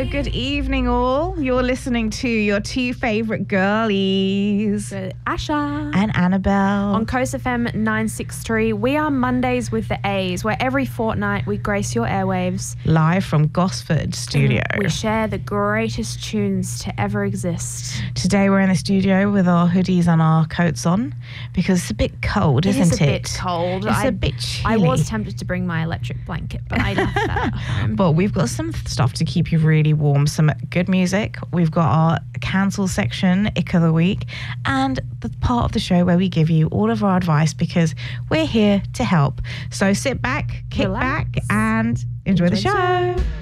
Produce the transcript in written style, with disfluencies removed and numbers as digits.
good evening all. You're listening to your two favourite girlies, Asha and Annabelle. On Coast FM 963, we are Mondays with the A's, where every fortnight we grace your airwaves. Live from Gosford Studio. We share the greatest tunes to ever exist. Today we're in the studio with our hoodies and our coats on because it's a bit cold, isn't it? It is a bit cold. It's a bit chilly. I was tempted to bring my electric blanket, but I left that at home. But we've got some stuff to keep you really warm, some good music. We've got our cancel section, Ick of the Week, and the part of the show where we give you all of our advice because we're here to help. So sit back, kick back, and enjoy the show.